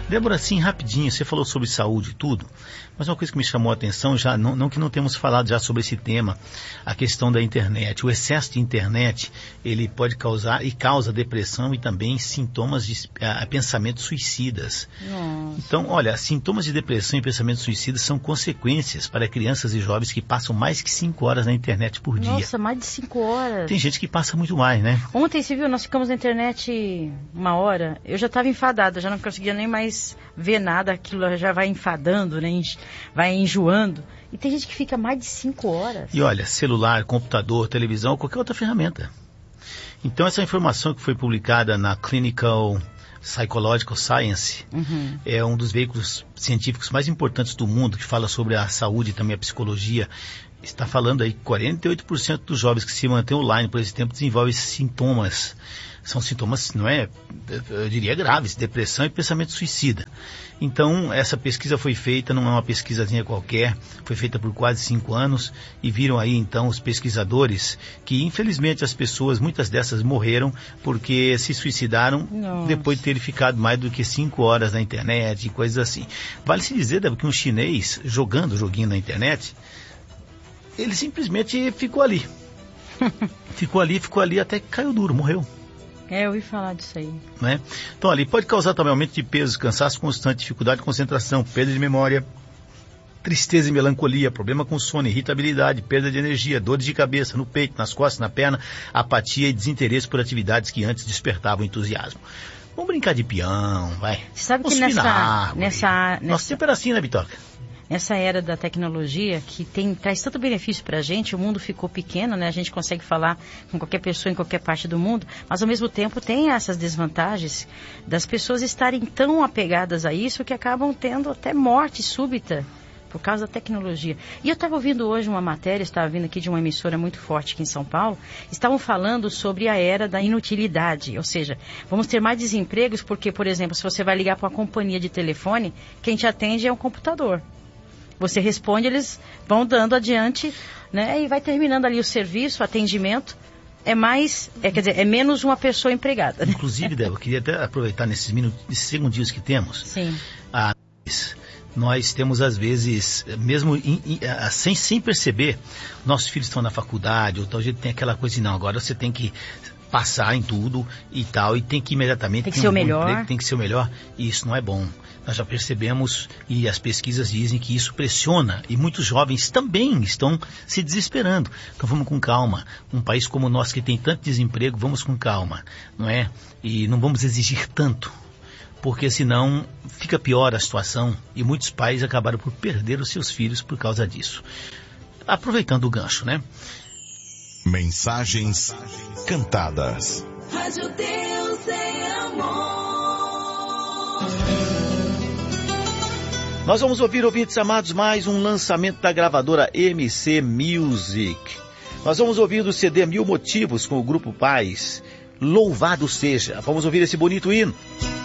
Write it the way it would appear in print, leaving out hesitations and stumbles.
Débora, assim, rapidinho, você falou sobre saúde e tudo, mas uma coisa que me chamou a atenção, já não que não temos falado já sobre esse tema, a questão da internet. O excesso de internet, ele pode causar e causa depressão e também sintomas de pensamentos suicidas. Nossa. Então, olha, sintomas de depressão e pensamentos suicidas são consequências para crianças e jovens que passam mais que 5 horas na internet por dia. Nossa, mais de 5 horas. Tem gente que passa muito mais, né? Ontem, você viu, nós ficamos na internet 1 hora, eu já estava enfadada, já não conseguia nem mais ver nada, aquilo já vai enfadando, né? Vai enjoando. E tem gente que fica mais de 5 horas. E olha, celular, computador, televisão, qualquer outra ferramenta. Então essa informação que foi publicada na Clinical Psychological Science, é um dos veículos científicos mais importantes do mundo, que fala sobre a saúde e também a psicologia. Está falando aí que 48% dos jovens que se mantêm online por esse tempo desenvolvem sintomas. São sintomas, não é, eu diria graves, depressão e pensamento suicida. Então, essa pesquisa foi feita, não é uma pesquisazinha qualquer, foi feita por quase 5 anos, e viram aí, então, os pesquisadores que, infelizmente, as pessoas, muitas dessas morreram porque se suicidaram depois de terem ficado mais do que 5 horas na internet e coisas assim. Vale-se dizer, Débora, que um chinês, jogando joguinho na internet, ele simplesmente ficou ali. ficou ali até que caiu duro, morreu. Eu ouvi falar disso aí. Né? Então, ali pode causar também aumento de peso, cansaço constante, dificuldade de concentração, perda de memória, tristeza e melancolia, problema com sono, irritabilidade, perda de energia, dores de cabeça no peito, nas costas, na perna, apatia e desinteresse por atividades que antes despertavam entusiasmo. Vamos brincar de peão, vai. Você sabe que Nosso tempo era assim, né, Bitoca? Nessa era da tecnologia, que traz tanto benefício para a gente, o mundo ficou pequeno, né? A gente consegue falar com qualquer pessoa em qualquer parte do mundo, mas ao mesmo tempo tem essas desvantagens das pessoas estarem tão apegadas a isso que acabam tendo até morte súbita por causa da tecnologia. E eu estava ouvindo hoje uma matéria, estava vindo aqui de uma emissora muito forte aqui em São Paulo, estavam falando sobre a era da inutilidade, ou seja, vamos ter mais desempregos porque, por exemplo, se você vai ligar para uma companhia de telefone, quem te atende é um computador. Você responde, eles vão dando adiante, né? E vai terminando ali o serviço, o atendimento. É menos uma pessoa empregada. Né? Inclusive, Débora, eu queria até aproveitar nesses segundinhos que temos. Sim. Nós temos, às vezes, mesmo sem perceber, nossos filhos estão na faculdade, ou tal jeito tem aquela coisa, não, agora você tem que passar em tudo e tal, e tem que imediatamente... Tem que ser o melhor. Emprego, tem que ser o melhor, e isso não é bom. Nós já percebemos, e as pesquisas dizem que isso pressiona, e muitos jovens também estão se desesperando. Então vamos com calma. Um país como o nosso que tem tanto desemprego, vamos com calma, não é? E não vamos exigir tanto, porque senão fica pior a situação, e muitos pais acabaram por perder os seus filhos por causa disso. Aproveitando o gancho, né? Mensagens cantadas. Rádio Deus é amor. Nós vamos ouvir, ouvintes amados, mais um lançamento da gravadora MC Music. Nós vamos ouvir do CD Mil Motivos com o Grupo Paz. Louvado seja. Vamos ouvir esse bonito hino.